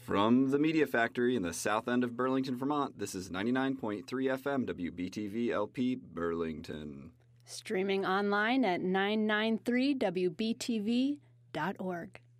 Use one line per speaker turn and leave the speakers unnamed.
From the Media Factory in the south end of Burlington, Vermont, this is 99.3 FM WBTV LP Burlington.
Streaming online at 993wbtv.org.